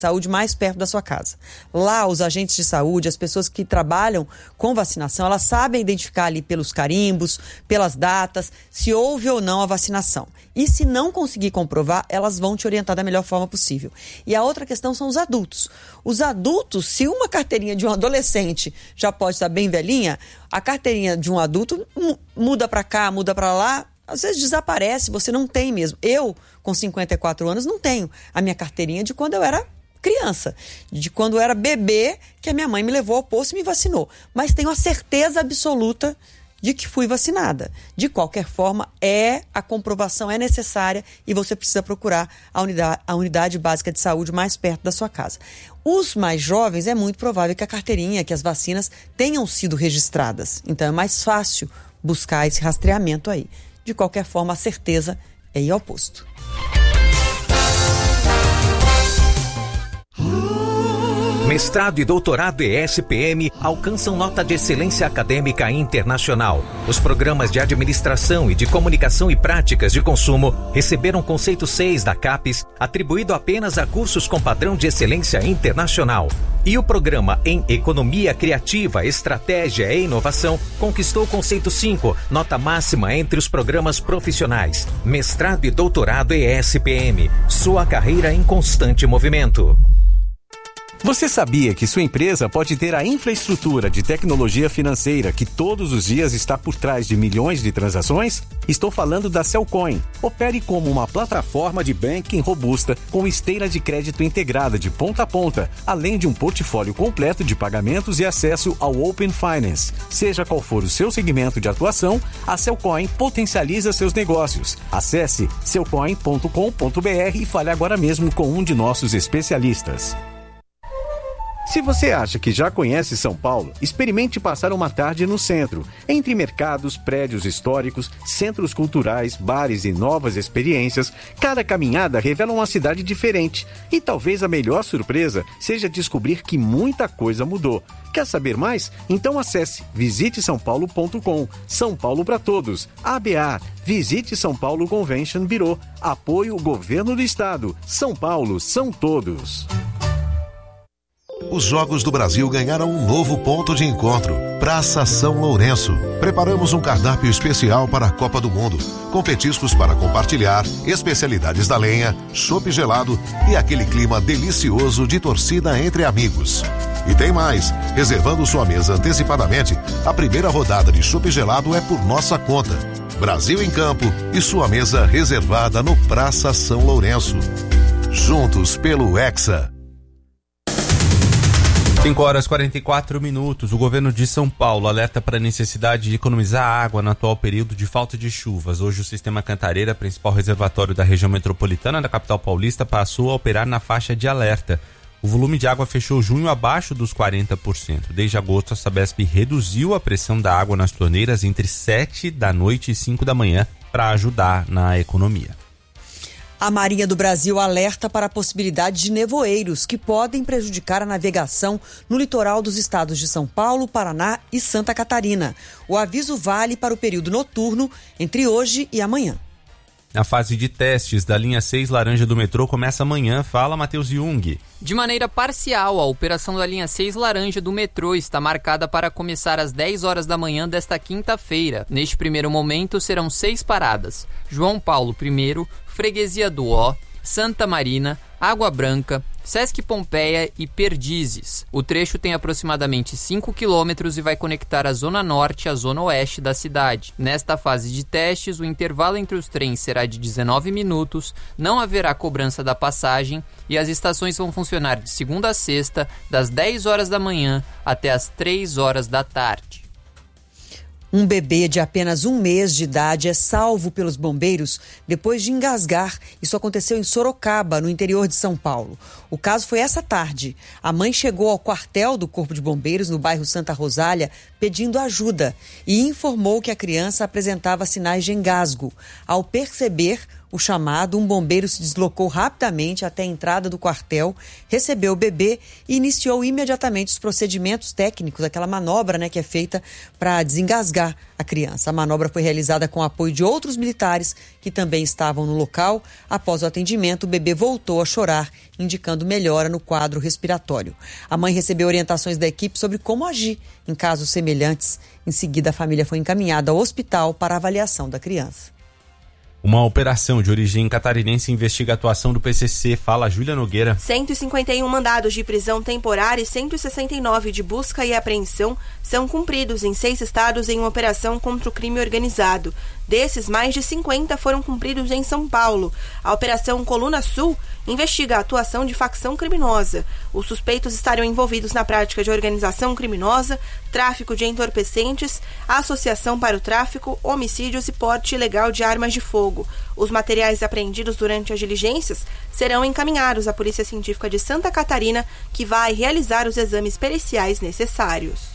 saúde mais perto da sua casa. Lá, os agentes de saúde, as pessoas que trabalham com vacinação, elas sabem identificar ali pelos carimbos, pelas datas, se houve ou não a vacinação. E se não conseguir comprovar, elas vão te orientar da melhor forma possível. E a outra questão são os adultos. Os adultos, se uma carteirinha de um adolescente já pode estar bem velhinha, a carteirinha de um adulto muda para cá, muda para lá, às vezes desaparece, você não tem mesmo. Eu, com 54 anos, não tenho a minha carteirinha de quando eu era criança, de quando eu era bebê, que a minha mãe me levou ao posto e me vacinou. Mas tenho a certeza absoluta de que fui vacinada. De qualquer forma, a comprovação é necessária e você precisa procurar a unidade básica de saúde mais perto da sua casa. Os mais jovens, é muito provável que a carteirinha, que as vacinas tenham sido registradas. Então é mais fácil buscar esse rastreamento aí. De qualquer forma, a certeza é ir ao posto. Mestrado e doutorado ESPM alcançam nota de excelência acadêmica internacional. Os programas de administração e de comunicação e práticas de consumo receberam conceito 6 da CAPES, atribuído apenas a cursos com padrão de excelência internacional. E o programa em Economia Criativa, Estratégia e Inovação conquistou conceito 5, nota máxima entre os programas profissionais. Mestrado e doutorado ESPM, sua carreira em constante movimento. Você sabia que sua empresa pode ter a infraestrutura de tecnologia financeira que todos os dias está por trás de milhões de transações? Estou falando da Cellcoin. Opere como uma plataforma de banking robusta com esteira de crédito integrada de ponta a ponta, além de um portfólio completo de pagamentos e acesso ao Open Finance. Seja qual for o seu segmento de atuação, a Cellcoin potencializa seus negócios. Acesse cellcoin.com.br e fale agora mesmo com um de nossos especialistas. Se você acha que já conhece São Paulo, experimente passar uma tarde no centro, entre mercados, prédios históricos, centros culturais, bares e novas experiências. Cada caminhada revela uma cidade diferente e talvez a melhor surpresa seja descobrir que muita coisa mudou. Quer saber mais? Então acesse visitesaopaulo.com. São Paulo para todos. ABA, Visite São Paulo Convention Bureau. Apoio Governo do Estado. São Paulo são todos. Os Jogos do Brasil ganharam um novo ponto de encontro, Praça São Lourenço. Preparamos um cardápio especial para a Copa do Mundo, com petiscos para compartilhar, especialidades da lenha, chopp gelado e aquele clima delicioso de torcida entre amigos. E tem mais, reservando sua mesa antecipadamente, a primeira rodada de chopp gelado é por nossa conta. Brasil em campo e sua mesa reservada no Praça São Lourenço. Juntos pelo Hexa. 5h44. O governo de São Paulo alerta para a necessidade de economizar água no atual período de falta de chuvas. Hoje o sistema Cantareira, principal reservatório da região metropolitana da capital paulista, passou a operar na faixa de alerta. O volume de água fechou junho abaixo dos 40%. Desde agosto, a Sabesp reduziu a pressão da água nas torneiras entre 7 da noite e 5 da manhã para ajudar na economia. A Marinha do Brasil alerta para a possibilidade de nevoeiros que podem prejudicar a navegação no litoral dos estados de São Paulo, Paraná e Santa Catarina. O aviso vale para o período noturno entre hoje e amanhã. A fase de testes da linha 6 laranja do metrô começa amanhã, fala Matheus Jung. De maneira parcial, a operação da linha 6 laranja do metrô está marcada para começar às 10 horas da manhã desta quinta-feira. Neste primeiro momento serão 6 paradas: João Paulo I, Freguesia do Ó, Santa Marina, Água Branca, Sesc Pompeia e Perdizes. O trecho tem aproximadamente 5 quilômetros e vai conectar a zona norte à zona oeste da cidade. Nesta fase de testes, o intervalo entre os trens será de 19 minutos, não haverá cobrança da passagem e as estações vão funcionar de segunda a sexta, das 10 horas da manhã até as 3 horas da tarde. Um bebê de apenas 1 mês de idade é salvo pelos bombeiros depois de engasgar. Isso aconteceu em Sorocaba, no interior de São Paulo. O caso foi essa tarde. A mãe chegou ao quartel do Corpo de Bombeiros, no bairro Santa Rosália, pedindo ajuda e informou que a criança apresentava sinais de engasgo. Ao perceber, o chamado, um bombeiro se deslocou rapidamente até a entrada do quartel, recebeu o bebê e iniciou imediatamente os procedimentos técnicos, aquela manobra, né, que é feita para desengasgar a criança. A manobra foi realizada com o apoio de outros militares que também estavam no local. Após o atendimento, o bebê voltou a chorar, indicando melhora no quadro respiratório. A mãe recebeu orientações da equipe sobre como agir em casos semelhantes. Em seguida, a família foi encaminhada ao hospital para avaliação da criança. Uma operação de origem catarinense investiga a atuação do PCC. Fala, Júlia Nogueira. 151 mandados de prisão temporária e 169 de busca e apreensão são cumpridos em 6 estados em uma operação contra o crime organizado. Desses, mais de 50 foram cumpridos em São Paulo. A Operação Coluna Sul investiga a atuação de facção criminosa. Os suspeitos estariam envolvidos na prática de organização criminosa, tráfico de entorpecentes, associação para o tráfico, homicídios e porte ilegal de armas de fogo. Os materiais apreendidos durante as diligências serão encaminhados à Polícia Científica de Santa Catarina, que vai realizar os exames periciais necessários.